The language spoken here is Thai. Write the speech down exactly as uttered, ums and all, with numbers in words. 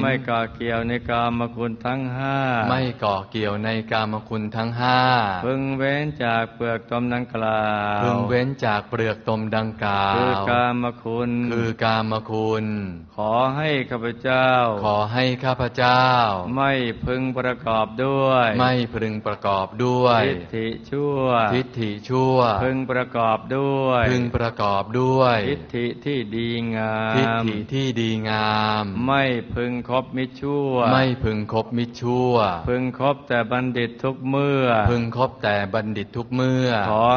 ไม่เกาะเกี่ยวในกามคุณทั้งห้าไม่เกาะเกี่ยวในกามคุณทั้งห้าพึงเว้นจากเปลือกตมดังกล่าวพึงเว้นจากเปลือกตมดังกล่าวคือกามคุณคือกามคุณขอให้ข้าพเจ้าขอให้ข้าพเจ้าไม่พึงประกอบด้วยไม่พึงประกอบด้วยทิฏฐิชั่วทิฏฐิชั่วพึงประกอบด้วยพึงประกอบด้วยทิฏฐิที่ดีงามทิฏฐิที่ดีงามไม่พึงคบมิจชั่วไม่พึงคบมิจชั่วพึงคบแต่บัณฑิตทุกเมื่อพึงคบแต่บัณฑิตทุกเมื่อขอ